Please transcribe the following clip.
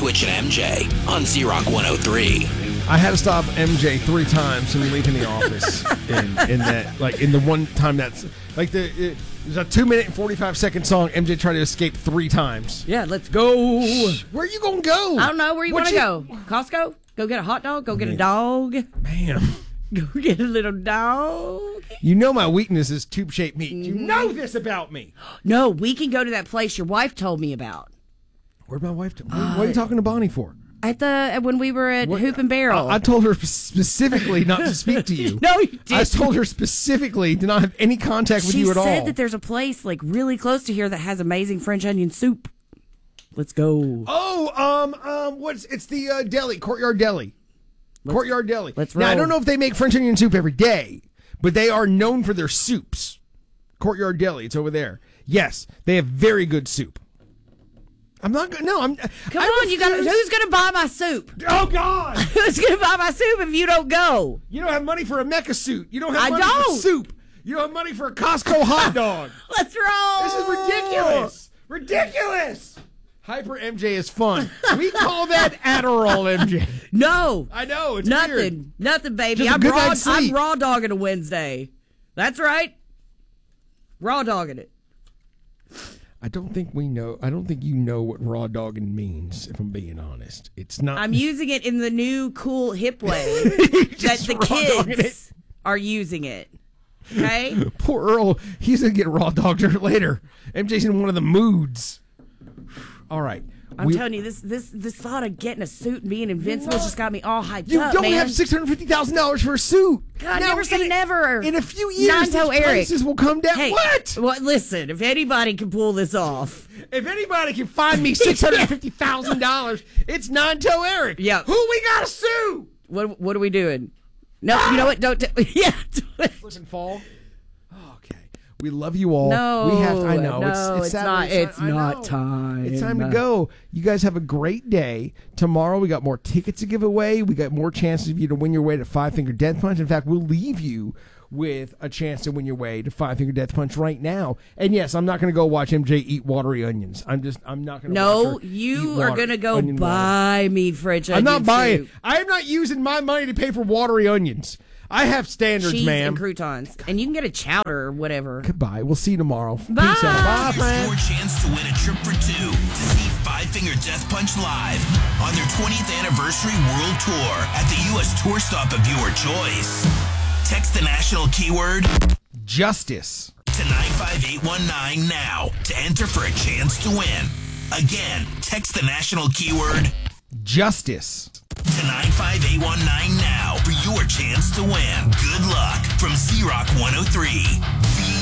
Switch and MJ on Z-Rock 103. I had to stop MJ 3 times in leaving the office. in that, like, in the one time that's like there's a 2-minute and 45-second song. MJ tried to escape 3 times. Yeah, let's go. Where are you gonna go? I don't know. Where you want to go? Costco? Go get a hot dog? Go get a dog? Man. Go get a little dog? You know my weakness is tube-shaped meat. You know this about me. No, we can go to that place your wife told me about. Where'd my wife what are you talking to Bonnie for? When we were at Hoop and Barrel. I told her specifically not to speak to you. No, you didn't. I told her specifically to not have any contact with you at all. She said that there's a place like really close to here that has amazing French onion soup. Let's go. Oh, it's the deli, Courtyard Deli. Courtyard Deli. Let's roll. Now, I don't know if they make French onion soup every day, but they are known for their soups. Courtyard Deli, it's over there. Yes, they have very good soup. I'm not going. No, I'm. Come on, you got. Who's going to buy my soup? Oh God! Who's going to buy my soup if you don't go? You don't have money for a Mecca suit. You don't have money don't. for soup. You don't have money for a Costco hot dog. Let's roll. This is ridiculous. Ridiculous. Hyper MJ is fun. We call that Adderall MJ. No, I know it's nothing, weird. nothing, baby. Just a good night's sleep. I'm raw dogging a Wednesday. That's right. Raw dogging it. I don't think you know what raw dogging means, if I'm being honest. It's not. I'm using it in the new cool hip way that the kids are using it. Okay? Poor Earl, he's going to get raw dogged later. MJ's in one of the moods. All right. I'm telling you, this thought of getting a suit and being invincible just got me all hyped up, You don't man. have $650,000 for a suit. God, never say never. In a few years, these prices will come down. Hey, what? Well, listen, if anybody can pull this off. If anybody can find me $650,000, it's Non-Toe Eric. Yeah. Who we got to sue? What are we doing? No, you know what? Don't. Yeah. Slip and fall. Okay. We love you all. No, we have. I know. No, it's not. It's not time. It's time to go. You guys have a great day. Tomorrow we got more tickets to give away. We got more chances of you to win your way to Five Finger Death Punch. In fact, we'll leave you with a chance to win your way to Five Finger Death Punch right now. And yes, I'm not going to go watch MJ eat watery onions. I'm not going to. No, you are going to go buy me French onion. I'm not buying. Soup. I am not using my money to pay for watery onions. I have standards, cheese ma'am. And croutons. And you can get a chowder or whatever. Goodbye. We'll see you tomorrow. Bye. Peace out. Bye, friend. Your chance to win a trip for 2 to see Five Finger Death Punch live on their 20th anniversary world tour at the U.S. tour stop of your choice. Text the national keyword justice to 95819 now to enter for a chance to win. Again, text the national keyword justice to 95819 now for your chance to win. Good luck from Z-Rock 103.